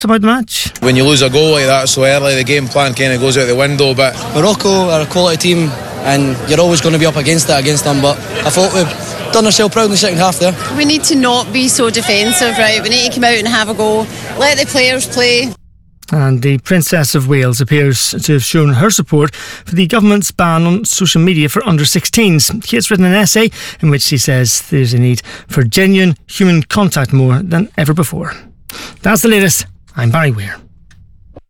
about the match. When you lose a goal like that so early, the game plan kind of goes out the window. But Morocco are a quality team, and you're always going to be up against them. But I thought we've done ourselves proud in the second half there. We need to not be so defensive, right? We need to come out and have a go. Let the players play. And the Princess of Wales appears to have shown her support for the government's ban on social media for under-16s. She has written an essay in which she says there's a need for genuine human contact more than ever before. That's the latest. I'm Barry Weir.